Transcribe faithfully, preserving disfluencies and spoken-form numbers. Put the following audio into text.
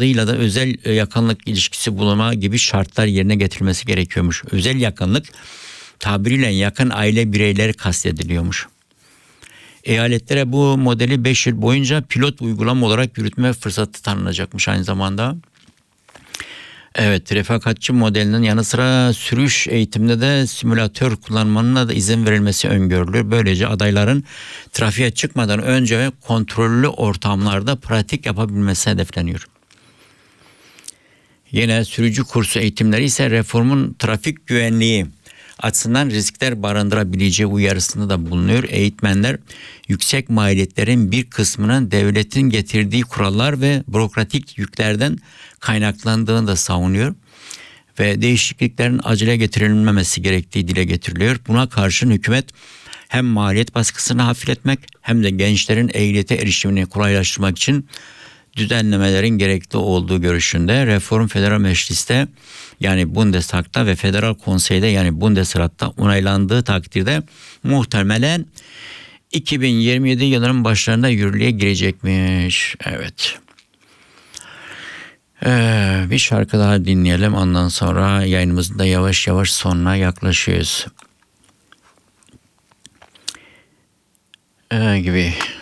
adıyla da özel yakınlık ilişkisi bulunma gibi şartlar yerine getirilmesi gerekiyormuş. Özel yakınlık tabiriyle yakın aile bireyleri kastediliyormuş. Eyaletlere bu modeli beş yıl boyunca pilot uygulama olarak yürütme fırsatı tanınacakmış aynı zamanda. Evet, refakatçi modelinin yanı sıra sürüş eğitiminde de simülatör kullanmanına da izin verilmesi öngörülür. Böylece adayların trafiğe çıkmadan önce kontrollü ortamlarda pratik yapabilmesi hedefleniyor. Yine sürücü kursu eğitimleri ise reformun trafik güvenliği açısından riskler barındırabileceği uyarısında da bulunuyor. Eğitmenler yüksek maliyetlerin bir kısmının devletin getirdiği kurallar ve bürokratik yüklerden kaynaklandığını da savunuyor. Ve değişikliklerin acele getirilmemesi gerektiği dile getiriliyor. Buna karşın hükümet hem maliyet baskısını hafifletmek hem de gençlerin ehliyete erişimini kolaylaştırmak için düzenlemelerin gerekli olduğu görüşünde. Reform Federal Meclis'te yani Bundestag'da ve Federal Konsey'de yani Bundesrat'ta onaylandığı takdirde muhtemelen iki bin yirmi yedi yılının başlarında yürürlüğe girecekmiş. Evet. Ee, bir şarkı daha dinleyelim. Ondan sonra yayınımızın da yavaş yavaş sonuna yaklaşıyoruz. Ee, gibi.